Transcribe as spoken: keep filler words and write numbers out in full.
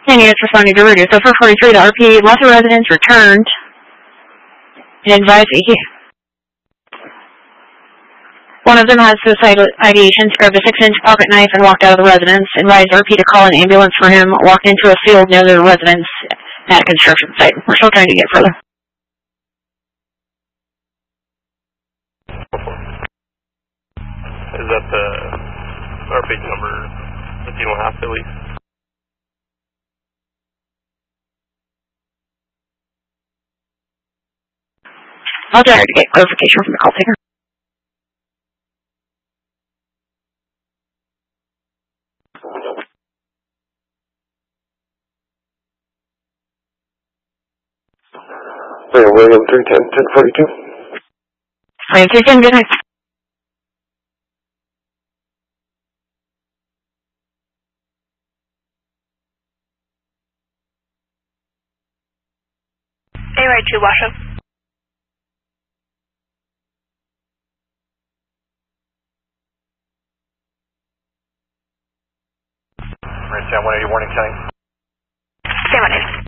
ten units responding to radio. So four forty-three, the R P left the residence, returned, and advised that he... One of them has suicidal ideation, grabbed a six-inch pocket knife and walked out of the residence. Advised R P to call an ambulance for him, walked into a field near the residence at a construction site. We're still trying to get further. Is that the R P number fifteen and a half at least? I'll try to get clarification from the call taker. William three ten, ten forty-two. William three ten, good night. A Y two, Washington. Right, one eighty warning sign. Stand by.